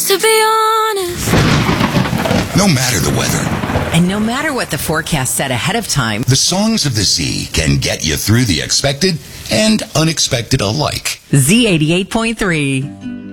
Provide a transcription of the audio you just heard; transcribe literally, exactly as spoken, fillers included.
to be honest. No matter the weather, And no matter what the forecast said ahead of time, the songs of the Z can get you through the expected and unexpected alike. Z eighty-eight point three.